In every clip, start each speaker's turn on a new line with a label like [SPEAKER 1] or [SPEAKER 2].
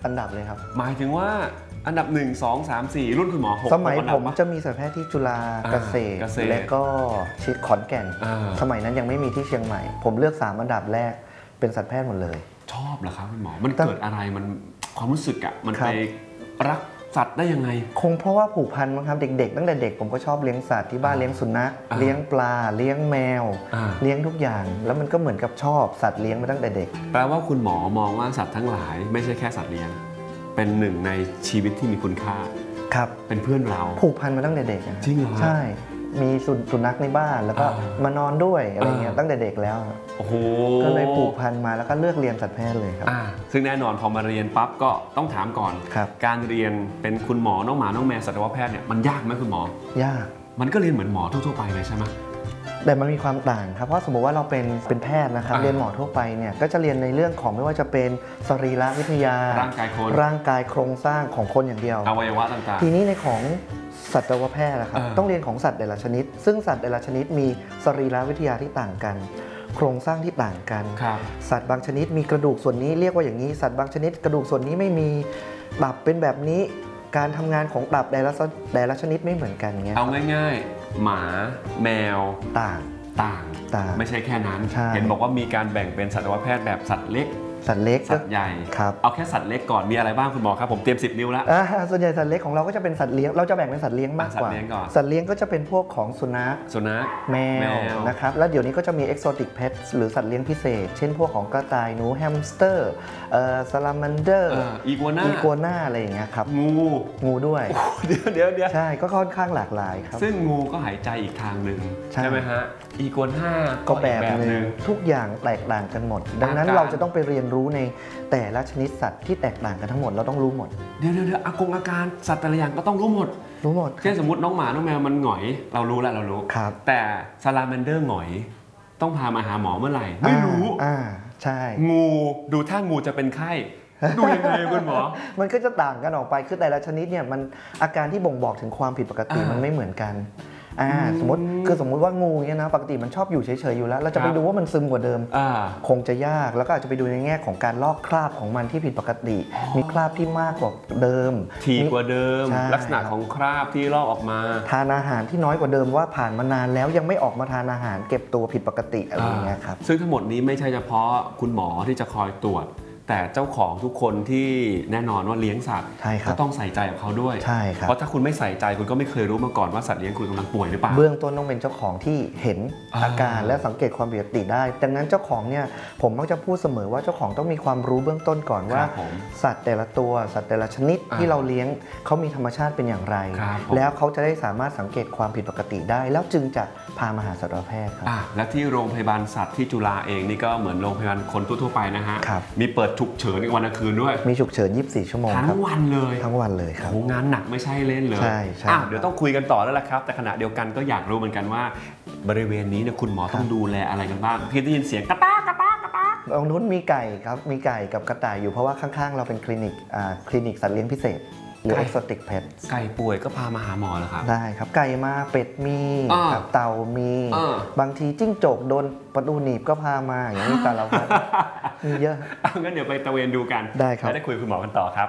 [SPEAKER 1] อันดับเลยครับ
[SPEAKER 2] หมายถึงว่าอันดับ1 2 3 4รุ่นคุณหมอ6
[SPEAKER 1] สมัยผมจะมีสัตวแพทย์ที่จุฬาเกษตรและก็ขอนแก่นสมัยนั้นยังไม่มีที่เชียงใหม่ผมเลือก3อันดับแรกเป็นสัตวแพทย์หมดเลย
[SPEAKER 2] ชอบเหรอครับคุณหมอมันเกิดอะไรมันความรู้สึกอะมันไปรักสัตว์ได้ยังไง
[SPEAKER 1] คงเพราะว่าผูกพันมั้งครับเด็กๆตั้งแต่เด็กผมก็ชอบเลี้ยงสัตว์ที่บ้านเลี้ยงสุนัขเลี้ยงปลาเลี้ยงแมวเลี้ยงทุกอย่างแล้วมันก็เหมือนกับชอบสัตว์เลี้ยงมาตั้งแต่เด็ก
[SPEAKER 2] แปลว่าคุณหมอมองว่าสัตว์ทั้งหลายไม่ใช่แค่สัตว์เลี้ยงเป็นหนึ่งในชีวิตที่มีคุณค่า
[SPEAKER 1] ครับ
[SPEAKER 2] เป็นเพื่อนเรา
[SPEAKER 1] ผูกพันมาตั้งแต่เด็ก
[SPEAKER 2] จริงเหรอ
[SPEAKER 1] ใช่มีสุนัขในบ้านแล้วก็มานอนด้วยอะไรเงี้ยตั้งแต่เด็กแล้ว
[SPEAKER 2] โอ้โห
[SPEAKER 1] ก็เลยผูกพันมาแล้วก็เลือกเรียนสัตวแพทย์เลยครับ
[SPEAKER 2] ซึ่งแน่นอนพอมาเรียนปั๊บก็ต้องถามก่อนการเรียนเป็นคุณหมอน้องหมาน้องแมวสัตวแพทย์เนี่ยมันยากไหมคุณหม
[SPEAKER 1] อยาก
[SPEAKER 2] มันก็เรียนเหมือนหมอทั่วๆไปเลยใช่ไหม
[SPEAKER 1] แต่มันมีความต่างครับเพราะสมมติว่าเราเป็นแพทย์นะครับเรียนหมอทั่วไปเนี่ยก็จะเรียนในเรื่องของไม่ว่าจะเป็นสรีรวิทยา
[SPEAKER 2] ร่างกายคน
[SPEAKER 1] ร่างกายโครงสร้างของคนอย่างเดียว
[SPEAKER 2] อวัยวะต่าง
[SPEAKER 1] ๆทีนี้ในของสัตวแพทย์นะครับต้องเรียนของสัตว์แต่ละชนิดซึ่งสัตว์แต่ละชนิดมีสรีรวิทยาที่ต่างกันโครงสร้างที่ต่างกันสัตว์บางชนิดมีกระดูกส่วนนี้เรียกว่าอย่างนี้สัตว์บางชนิดกระดูกส่วนนี้ไม่มีตับเป็นแบบนี้การทำงานของตับแต่ละชนิดไม่เหมือนกันเงี้ย
[SPEAKER 2] เอาง่ายๆหมาแมว
[SPEAKER 1] ต่าง
[SPEAKER 2] ไม่ใช่แค่นั้นเห็นบอกว่ามีการแบ่งเป็นสัตวแพทย์แบบสัตว์เล็ก
[SPEAKER 1] สัตว์
[SPEAKER 2] ใหญ่
[SPEAKER 1] ครับ
[SPEAKER 2] เอาแค่สัตว์เล็กก่อนมีอะไรบ้างคุณหมอครับผมเตรียม10 นิ้วแล้ว
[SPEAKER 1] ส่วนใหญ่สัตว์เล็กของเราก็จะเป็นสัตว์เลี้ยงเราจะแบ่งเป็นสัตว์เลี้ยงมากกว่าสัตว์เลี้ยงก็จะเป็นพวกของสุนัขแมวนะครับแล้วเดี๋ยวนี้ก็จะมี exotic pets หรือสัตว์เลี้ยงพิเศษเช่นพวกของกระต่ายหนูแฮมสเตอร์ซาลามันเดอร์
[SPEAKER 2] อีกัวน่า
[SPEAKER 1] อะไรอย่างเงี้ยครับ
[SPEAKER 2] งู
[SPEAKER 1] ด้วย
[SPEAKER 2] เดี๋ยว
[SPEAKER 1] ใช่ก็ค่อนข้างหลากหลายครับ
[SPEAKER 2] ซึ่งงูก็หายใจอีกทางหนึ่งใช่ไหมฮะอีกัวน่า
[SPEAKER 1] ก็แบบนึงทุกอย่างแตกต่างกันหมดดังนั้นเราจะต้องไปเรียนรู้ในแต่ละชนิดสัตว์ที่แตกต่างกันทั้งหมดเราต้องรู้หมด
[SPEAKER 2] เดี๋ยวอาการสัตว์แต่ละอย่างก็ต้องรู้หมดเช่นสมมติน้องหมาน้องแมวมันหงอยเรารู้แล้วเรารู้แต่ซาลาแมนเดอร์หงอยต้องพามาหาหมอเมื่อไหร่ไม่รู้
[SPEAKER 1] ใช่
[SPEAKER 2] งูดูถ้างูจะเป็นไข้ดูยังไงคุณหมอ
[SPEAKER 1] มันก็จะต่างกันออกไปคือแต่ละชนิดเนี่ยมันอาการที่บ่งบอกถึงความผิดปกติมันไม่เหมือนกันสมมติว่างูเนี่ยนะปกติมันชอบอยู่เฉยๆอยู่แล้วเราจะไปดูว่ามันซึมกว่าเดิมคงจะยากแล้วก็อาจจะไปดูในแง่ของการลอกคราบของมันที่ผิดปกติมีคราบที่มากกว่าเดิม
[SPEAKER 2] ถี่กว่าเดิมลักษณะของคราบที่ลอกออกมา
[SPEAKER 1] ทานอาหารที่น้อยกว่าเดิมว่าผ่านมานานแล้วยังไม่ออกมาทานอาหารเก็บตัวผิดปกติอะไรอย่างเงี้ยครับ
[SPEAKER 2] ซึ่งทั้งหมดนี้ไม่ใช่เฉพาะคุณหมอที่จะคอยตรวจแต่เจ้าของทุกคนที่แน่นอนว่าเลี้ยงสัตว์ก็ต้องใส่ใจกับเขาด้วยเพราะถ้าคุณไม่ใส่ใจคุณก็ไม่เคยรู้มาก่อนว่าสัตว์เลี้ยงคุณกำลังป่วยหรือเปล่า
[SPEAKER 1] เบื้องต้นต้องเป็นเจ้าของที่เห็นอาการและสังเกตความผิดปกติได้ดังนั้นเจ้าของเนี่ยผมมักจะพูดเสมอว่าเจ้าของต้องมีความรู้เบื้องต้นก่อนว่าสัตว์แต่ละตัวสัตว์แต่ละชนิดที่เราเลี้ยงเขามีธรรมชาติเป็นอย่างไรแล้วเขาจะได้สามารถสังเกตความผิดปกติได้แล้วจึงจะพามาหาสัตวแพทย์ครับ
[SPEAKER 2] และที่โรงพยาบาลสัตว์ที่จุฬาเองนี่ก็เหมือนโรงพยาบาลคนทั่วไปนะฮะมีเปิดฉุกเฉินวันคืนด้วย
[SPEAKER 1] มีฉุกเฉิน24 ชั่วโมง
[SPEAKER 2] ทั้งวันเลย
[SPEAKER 1] ครับ
[SPEAKER 2] งานหนักไม่ใช่เล่นเลย
[SPEAKER 1] ใช่
[SPEAKER 2] เดี๋ยวต้องคุยกันต่อแล้วล่ะครับแต่ขณะเดียวกันก็อยากรู้เหมือนกันว่าบริเวณนี้เนี่ยคุณหมอต้องดูแลอะไรกันบ้างพี่ได้ยินเสียงกระตาก
[SPEAKER 1] ตรงนู้นมีไก่ครับมีไก่กับกระต่ายอยู่เพราะว่าข้างๆเราเป็นคลินิกสัตว์เลี้ยงพิเศษหรือ exotic pet
[SPEAKER 2] ไก่ป่วยก็พามาหาหมอเหรอครับ
[SPEAKER 1] ได้ครับไก่มาเป็ดมีเต่ามีบางทีจิ้งจกโดนประตูหนีบก็พามาอย่างนี้แต่เรามีเยอะ
[SPEAKER 2] งั้นเดี๋ยวไปตะเวนดูกัน
[SPEAKER 1] ได้ครับ
[SPEAKER 2] ได้คุยกับคุณหมอกันต่อครับ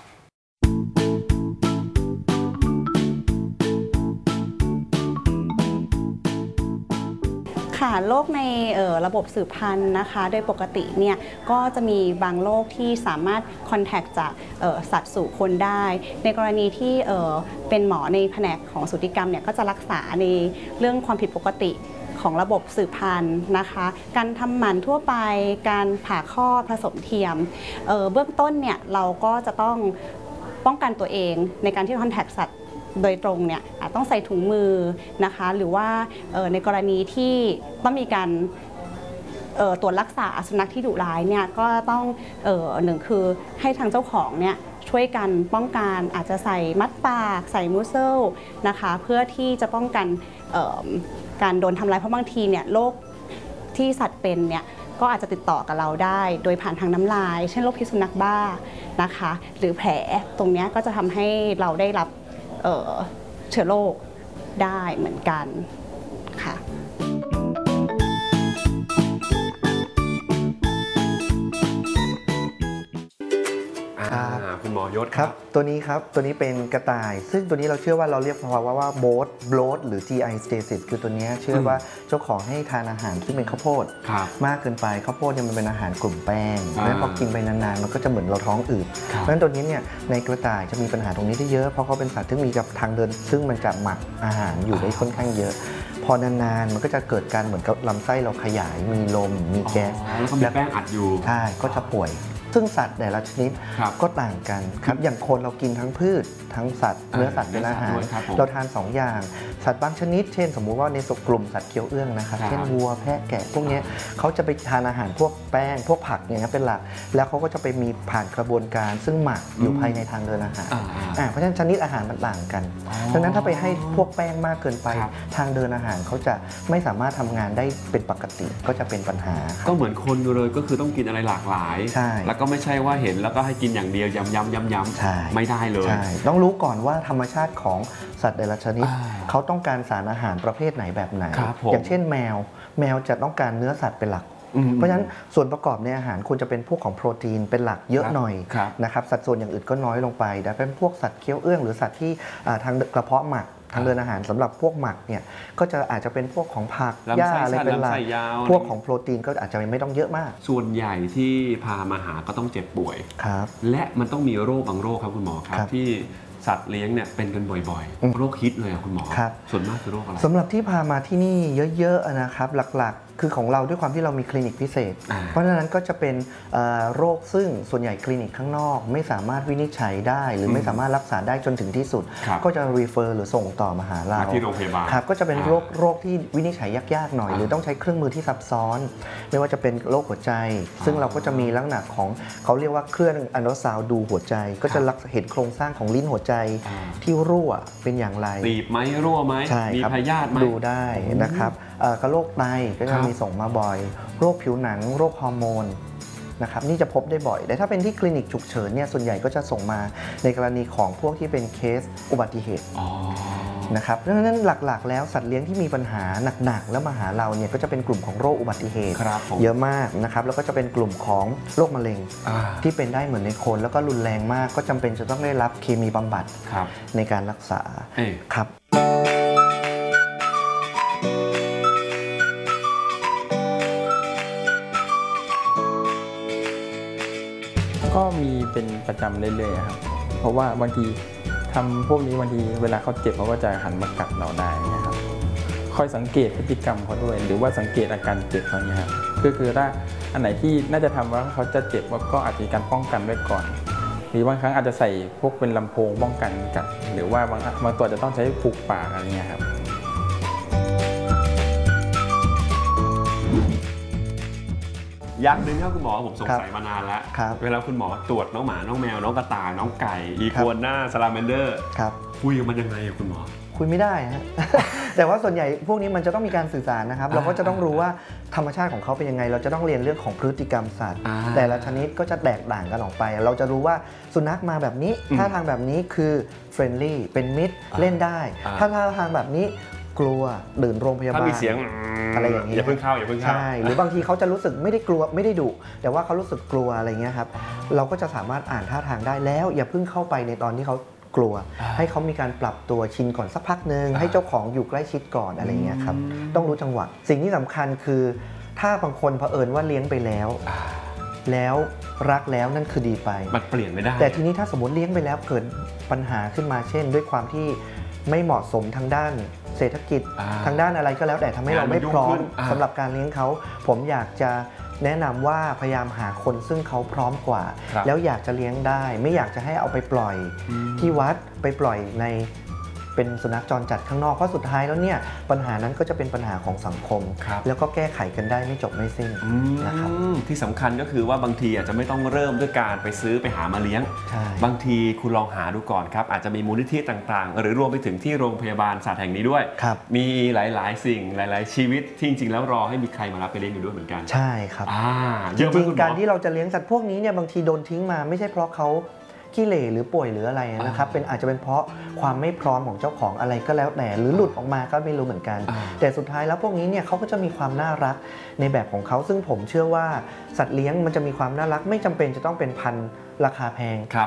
[SPEAKER 3] ค่ะโรคในระบบสืบพันธุ์นะคะโดยปกติเนี่ยก็จะมีบางโรคที่สามารถคอนแทคจากสัตว์สู่คนได้ในกรณีที่เป็นหมอในแผนกของสูติกรรมเนี่ยก็จะรักษาในเรื่องความผิดปกติของระบบสืบพันธุ์นะคะการทำหมันทั่วไปการผ่าคลอดผสมเทียมเบื้องต้นเนี่ยเราก็จะต้องป้องกันตัวเองในการที่คอนแทคสัตว์โดยตรงเนี่ยอาจต้องใส่ถุงมือนะคะหรือว่าในกรณีที่ต้องมีการตรวจรักษาสุนัขที่ดุร้ายเนี่ยก็ต้องหนึ่งคือให้ทางเจ้าของเนี่ยช่วยกันป้องกันอาจจะใส่มัดปากใส่มูสเซลนะคะเพื่อที่จะป้องกันการโดนทำร้ายเพราะบางทีเนี่ยโรคที่สัตว์เป็นเนี่ยก็อาจจะติดต่อกับเราได้โดยผ่านทางน้ำลายเช่นโรคพิษสุนัขบ้านะคะหรือแผลตรงนี้ก็จะทำให้เราได้รับเชื้อโรคได้เหมือนกันค่ะ
[SPEAKER 2] คุณหมอยศ
[SPEAKER 1] ครับตัวนี้ครับตัวนี้เป็นกระต่ายซึ่งตัวนี้เราเชื่อว่าเราเรียกภาวะว่าโบลดหรือ GI stasis คือตัวนี้เชื่อว่าเจ้าของให้ทานอาหารซึ่งเป็นข้าวโพดมากเกินไปข้าวโพดเนี่ยมันเป็นอาหารกลุ่มแป้งแล้วพอกินไปนานๆมันก็จะเหมือนเราท้องอืดเพราะฉะนั้นตัวนี้เนี่ยในกระต่ายจะมีปัญหาตรงนี้ได้เยอะเพราะเขาเป็นสัตว์ที่มีกับทางเดินซึ่งมันจะหมักอาหารอยู่ได้ค่อนข้างเยอะพอนานๆมันก็จะเกิดการเหมือนกับลำไส้เราขยายมีลมมีแก๊ส
[SPEAKER 2] แล้วก็มีแป้งอัดอยู่
[SPEAKER 1] ใช่ก็จะป่วยซึ่งสัตว์แต่ละชนิดก็ต่างกันครับอย่างคนเรากินทั้งพืชทั้งสัตว์เนื้อสัตว์เป็นอาหารเราทาน2อย่างสัตว์บางชนิดเช่นสมมุติว่าในกลุ่มสัตว์เคี้ยวเอื้องนะครับเช่นวัวแพะแกะพวกนี้เขาจะไปทานอาหารพวกแป้งพวกผักอย่างนี้เป็นหลักแล้วเขาก็จะไปมีผ่านกระบวนการซึ่งหมักอยู่ภายในทางเดินอาหารเพราะฉะนั้นชนิดอาหารมันต่างกันดังนั้นถ้าไปให้พวกแป้งมากเกินไปทางเดินอาหารเขาจะไม่สามารถทำงานได้เป็นปกติก็จะเป็นปัญหา
[SPEAKER 2] ก็เหมือนคนเลยก็คือต้องกินอะไรหลากหลายแล้วก็ไม่ใช่ว่าเห็นแล้วก็ให้กินอย่างเดียวย้ำๆไม่ได้เลย
[SPEAKER 1] ต้องรู้ก่อนว่าธรรมชาติของสัตว์แต่ละชนิดเขาต้องการสารอาหารประเภทไหนแบบไหนอย่างเช่นแมวจะต้องการเนื้อสัตว์เป็นหลักเพราะฉะนั้นส่วนประกอบในอาหารควรจะเป็นพวกของโปรตีนเป็นหลักเยอะหน่อยนะครับสัดส่วนอย่างอื่นก็น้อยลงไปแต่เป็นพวกสัตว์เคี้ยวเอื้องหรือสัตว์ที่ทางกระเพาะหมักทางเดินอาหารสำหรับพวกหมักเนี่ยก็จะอาจจะเป็นพวกของผักหญ้าอะไรเป็นหลักพวกของโปรตีนก็อาจจะไม่ต้องเยอะมาก
[SPEAKER 2] ส่วนใหญ่ที่พามาหาก็ต้องเจ็บป่วย
[SPEAKER 1] ครับ
[SPEAKER 2] และมันต้องมีโรคบางโรคครับคุณหมอครับที่สัตว์เลี้ยงเนี่ยเป็นกันบ่อยๆโรคฮิตเลยคุณหมอส่วนมากคือโรคอะไร
[SPEAKER 1] สำหรับที่พามาที่นี่เยอะๆนะครับหลักๆคือของเราด้วยความที่เรามีคลินิกพิเศษเพราะฉะนั้นก็จะเป็นโรคซึ่งส่วนใหญ่คลินิกข้างนอกไม่สามารถวินิจฉัยได้หรือไม่สามารถรักษาได้จนถึงที่สุดก็จะ refer หรือส่งต่อมาหาเรา
[SPEAKER 2] ที่โรงพยาบาล
[SPEAKER 1] ครับก็จะเป็นโรคที่วินิจฉัยยากๆหน่อยหรือต้องใช้เครื่องมือที่ซับซ้อนไม่ว่าจะเป็นโรคหัวใจซึ่งเราก็จะมีลักษณะของเขาเรียกว่าเครื่องอัลตราซาวด์ดูหัวใจก็จะเห็นโครงสร้างของลิ้นหัวใจที่รั่วเป็นอย่างไร
[SPEAKER 2] ตีบไหมรั่วไหมมีพยาธิไหม
[SPEAKER 1] ดูได้นะครับกระโรคไตก็จะมีส่งมาบ่อยโรคผิวหนังโรคฮอร์โมนนะครับนี่จะพบได้บ่อยแต่ถ้าเป็นที่คลินิกฉุกเฉินเนี่ยส่วนใหญ่ก็จะส่งมาในกรณีของพวกที่เป็นเคสอุบัติเหตุนะครับเพราะฉะนั้นหลักๆแล้วสัตว์เลี้ยงที่มีปัญหาหนักๆแล้วมาหาเราเนี่ยก็จะเป็นกลุ่มของโรคอุบัติเหตุเยอะมากนะครับแล้วก็จะเป็นกลุ่มของโรคมะเร็งที่เป็นได้เหมือนในคนแล้วก็รุนแรงมากก็จำเป็นจะต้องได้รับเคมีบำบัดในการรักษาครับ
[SPEAKER 4] ก็มีเป็นประจำเรื่อยๆครับเพราะว่าบางทีทำพวกนี้บางทีเวลาเขาเจ็บเขาก็จะหันมากัดเราได้นะครับคอยสังเกตพฤติกรรมเขาด้วยหรือว่าสังเกตอาการเจ็บเขาเนี่ยครับคือถ้าอันไหนที่น่าจะทำว่าเขาจะเจ็บก็อาจจะมีการป้องกันไว้ก่อนหรือบางครั้งอาจจะใส่พวกเป็นลำโพงป้องกันกัดหรือว่าบางตัวจะต้องใช้ผูกปากอะไรเงี้ยครับ
[SPEAKER 2] อย่างหนึ่งครับคุณหมอผมสงสัยมานานแล้วเวลาคุณหมอตรวจน้องหมาน้องแมวน้องกระต่ายน้องไก่อีกัวน่าซาลาแมนเดอร์คุยกับมันยังไงคุณหมอ
[SPEAKER 1] คุยไม่ได้ฮะ แต่ว่าส่วนใหญ่พวกนี้มันจะต้องมีการสื่อสารนะครับเราก็จะต้องรู้ว่าธรรมชาติของเขาเป็นยังไงเราจะต้องเรียนเรื่องของพฤติกรรมสัตว์แต่ละชนิดก็จะแตกต่างกันออกไปเราจะรู้ว่าสุนัขมาแบบนี้ท่าทางแบบนี้คือเฟรนลี่เป็นมิตรเล่นได้ถ้าท่าทางแบบนี้กลัวดื่นโรงพยาบาล
[SPEAKER 2] ถ้ามีเสียง
[SPEAKER 1] อะไรอย่างนี้
[SPEAKER 2] อย่าเพิ่งเข้าใช่
[SPEAKER 1] หรือบางทีเขาจะรู้สึกไม่ได้กลัวไม่ได้ดุแต่ว่าเขารู้สึกกลัวอะไรเงี้ยครับเราก็จะสามารถอ่านท่าทางได้แล้วอย่าเพิ่งเข้าไปในตอนที่เขากลัวให้เขามีการปรับตัวชินก่อนสักพักนึงให้เจ้าของอยู่ใกล้ชิดก่อนอะไรเงี้ยครับต้องรู้จังหวะสิ่งที่สำคัญคือถ้าบางคนเผอิญว่าเลี้ยงไปแล้วรักแล้วนั่นคือดีไป
[SPEAKER 2] มันเปลี่ยนไม่ได้
[SPEAKER 1] แต่ทีนี้ถ้าสมมติเลี้ยงไปแล้วเกิดปัญหาขึ้นมาเช่นด้วยความที่ไม่เหมาะสมทางด้านเศรษฐกิจทางด้านอะไรก็แล้วแต่ทำให้เราไม่พร้อมสำหรับการเลี้ยงเขาผมอยากจะแนะนำว่าพยายามหาคนซึ่งเขาพร้อมกว่าแล้วอยากจะเลี้ยงได้ไม่อยากจะให้เอาไปปล่อยที่วัดไปปล่อยในเป็นสุนัขจรจัดข้างนอกเพราะสุดท้ายแล้วเนี่ยปัญหานั้นก็จะเป็นปัญหาของสังคมแล้วก็แก้ไขกันได้ไม่จบไม่สิ้นนะครับ
[SPEAKER 2] ที่สำคัญก็คือว่าบางทีอาจจะไม่ต้องเริ่มด้วยการไปซื้อไปหามาเลี้ยงบางทีคุณลองหาดูก่อนครับอาจจะมีมูลนิธิต่างๆหรือรวมไปถึงที่โรงพยาบาลสัตว์แห่งนี้ด้วยมีหลายๆสิ่งหลายๆชีวิตที่จริงๆแล้วรอให้มีใครมารับไปเลี้ยงอยู่ด้วยเหมือนกัน
[SPEAKER 1] ใช่ครับจริงๆการที่เราจะเลี้ยงสัตว์พวกนี้เนี่ยบางทีโดนทิ้งมาไม่ใช่เพราะเขาขี้เหร่หรือป่วยหรืออะไรนะครับเป็นอาจจะเป็นเพราะความไม่พร้อมของเจ้าของอะไรก็แล้วแต่หรือหลุดออกมาก็ไม่รู้เหมือนกันแต่สุดท้ายแล้วพวกนี้เนี่ยเขาก็จะมีความน่ารักในแบบของเขาซึ่งผมเชื่อว่าสัตว์เลี้ยงมันจะมีความน่ารักไม่จำเป็นจะต้องเป็นพันธุ์ราคาแพง